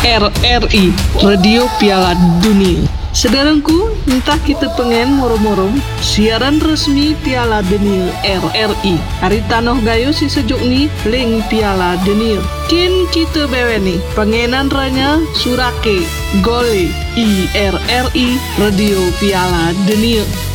RRI Radio Piala Dunia. Saudaraku, entah kita pengen moro-moro siaran resmi Piala Dunia RRI. Hari tanoh gayo si sejuk ni link Piala Dunia. Kin kita beweni pengenan ranya surake gole IRRI Radio Piala Dunia.